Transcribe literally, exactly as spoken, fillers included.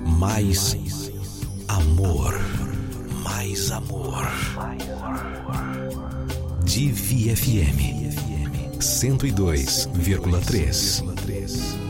mais amor. Mais amor. Divi F M cento e dois vírgula três.